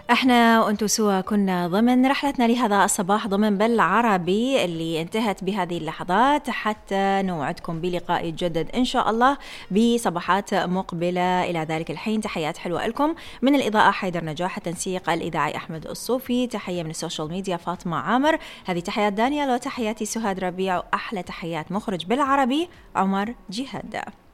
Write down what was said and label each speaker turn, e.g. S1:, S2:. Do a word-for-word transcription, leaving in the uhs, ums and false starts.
S1: احنا وانتو سوا كنا ضمن رحلتنا لهذا الصباح ضمن بالعربي اللي انتهت بهذه اللحظات، حتى نوعدكم بلقاء يتجدد ان شاء الله بصباحات مقبلة. الى ذلك الحين تحيات حلوة لكم من الإضاءة حيدر نجاح، التنسيق الإذاعي أحمد الصوفي، تحية من السوشيال ميديا فاطمة عامر، هذه تحيات دانيال وتحياتي سهاد ربيع، وأحلى تحيات مخرج بالعربي عمر جهاد.